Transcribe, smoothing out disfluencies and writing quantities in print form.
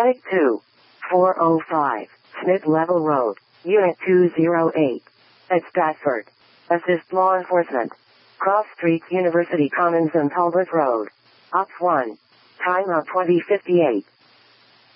Medic 2. 405. Smith Level Road. Unit 208. At Stratford. Assist law enforcement. Cross Street, University Commons and Talbot Road. Op 1. Time of 2058.